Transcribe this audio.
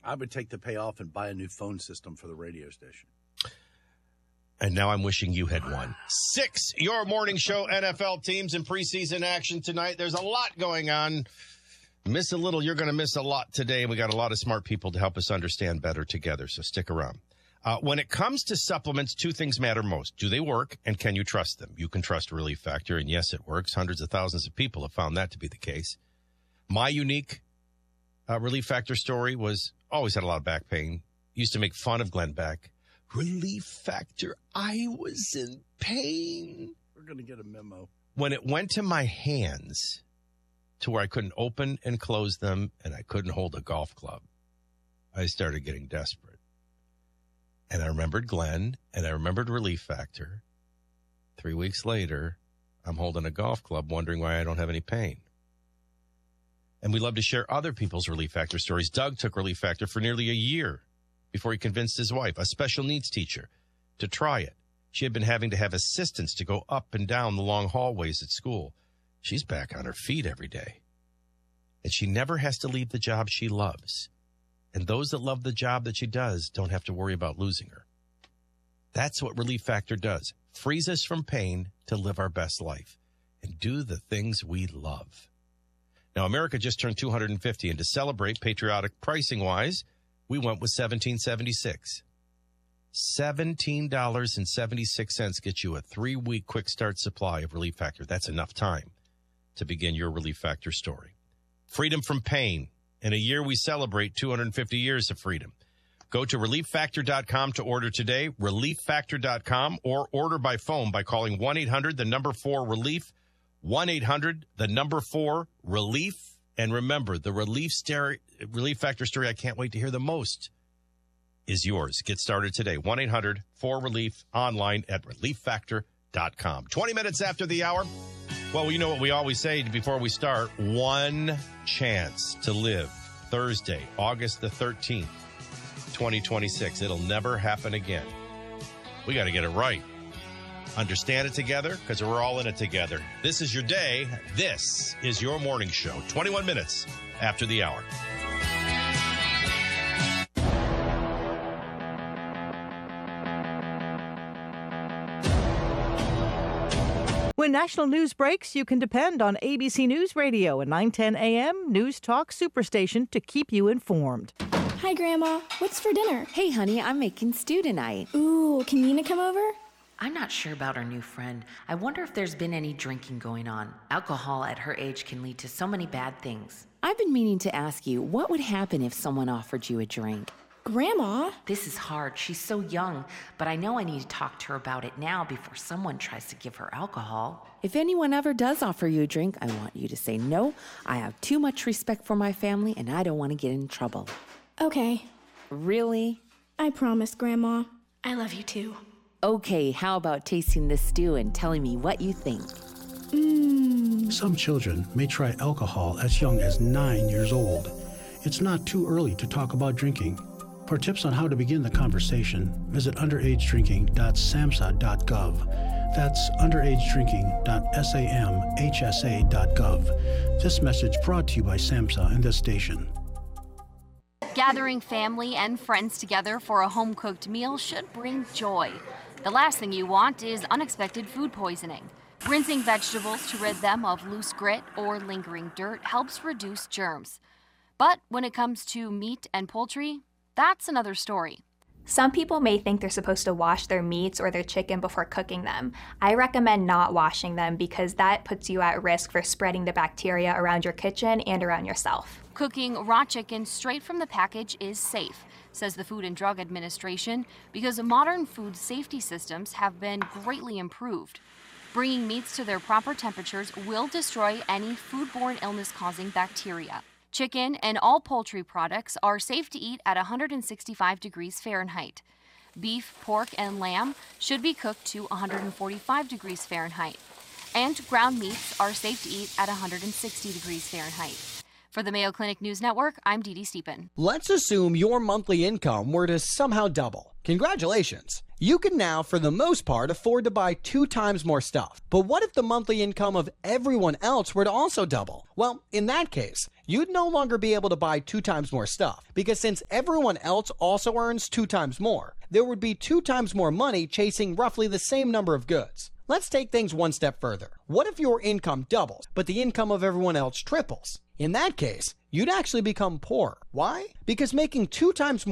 I would take the payoff and buy a new phone system for the radio station. And now I'm wishing you had won. 6, your morning show NFL teams in preseason action tonight. There's a lot going on. Miss a little, you're going to miss a lot today. We got a lot of smart people to help us understand better together, so stick around. When it comes to supplements, 2 things matter most. Do they work, and can you trust them? You can trust Relief Factor, and yes, it works. Hundreds of thousands of people have found that to be the case. My unique Relief Factor story was always had a lot of back pain. Used to make fun of Glenn Beck. Relief Factor, I was in pain. We're going to get a memo. When it went to my hands to where I couldn't open and close them and I couldn't hold a golf club, I started getting desperate. And I remembered Glenn and I remembered Relief Factor. 3 weeks later, I'm holding a golf club wondering why I don't have any pain. And we love to share other people's Relief Factor stories. Doug took Relief Factor for nearly a year before he convinced his wife, a special needs teacher, to try it. She had been having to have assistants to go up and down the long hallways at school. She's back on her feet every day. And she never has to leave the job she loves. And those that love the job that she does don't have to worry about losing her. That's what Relief Factor does. Frees us from pain to live our best life and do the things we love. Now, America just turned 250, and to celebrate patriotic pricing-wise, we went with $17.76. $17.76 gets you a 3-week quick start supply of Relief Factor. That's enough time to begin your Relief Factor story. Freedom from pain. In a year, we celebrate 250 years of freedom. Go to ReliefFactor.com to order today, ReliefFactor.com, or order by phone by calling 1-800-4-RELIEF, 1-800-4-RELIEF. And remember, the Relief Factor story I can't wait to hear the most is yours. Get started today. 1-800-4-RELIEF, online at ReliefFactor.com. 20 minutes after the hour. Well, you know what we always say before we start. One chance to live. Thursday, August the 13th, 2026. It'll never happen again. We got to get it right. Understand it together, because we're all in it together. This is your day. This is your morning show. 21 minutes after the hour. When national news breaks, you can depend on ABC News Radio and 910 AM News Talk Superstation to keep you informed. Hi, Grandma. What's for dinner? Hey, honey, I'm making stew tonight. Ooh, can Nina come over? I'm not sure about our new friend. I wonder if there's been any drinking going on. Alcohol at her age can lead to so many bad things. I've been meaning to ask you, what would happen if someone offered you a drink? Grandma? This is hard. She's so young, but I know I need to talk to her about it now before someone tries to give her alcohol. If anyone ever does offer you a drink, I want you to say no. I have too much respect for my family, and I don't want to get in trouble. Okay. Really? I promise, Grandma. I love you too. Okay, how about tasting this stew and telling me what you think? Some children may try alcohol as young as 9 years old. It's not too early to talk about drinking. For tips on how to begin the conversation, visit underagedrinking.samhsa.gov. That's underagedrinking.samhsa.gov. This message brought to you by SAMHSA and this station. Gathering family and friends together for a home-cooked meal should bring joy. The last thing you want is unexpected food poisoning. Rinsing vegetables to rid them of loose grit or lingering dirt helps reduce germs. But when it comes to meat and poultry, that's another story. Some people may think they're supposed to wash their meats or their chicken before cooking them. I recommend not washing them because that puts you at risk for spreading the bacteria around your kitchen and around yourself. Cooking raw chicken straight from the package is safe, says the Food and Drug Administration, because modern food safety systems have been greatly improved. Bringing meats to their proper temperatures will destroy any foodborne illness-causing bacteria. Chicken and all poultry products are safe to eat at 165 degrees Fahrenheit. Beef, pork, and lamb should be cooked to 145 degrees Fahrenheit. And ground meats are safe to eat at 160 degrees Fahrenheit. For the Mayo Clinic News Network, I'm Dee Dee Stephen. Let's assume your monthly income were to somehow double. Congratulations. You can now, for the most part, afford to buy 2 times more stuff. But what if the monthly income of everyone else were to also double? Well, in that case, you'd no longer be able to buy 2 times more stuff, because since everyone else also earns 2 times more, there would be 2 times more money chasing roughly the same number of goods. Let's take things one step further. What if your income doubles, but the income of everyone else triples? In that case, you'd actually become poorer. Why? Because making 2 times more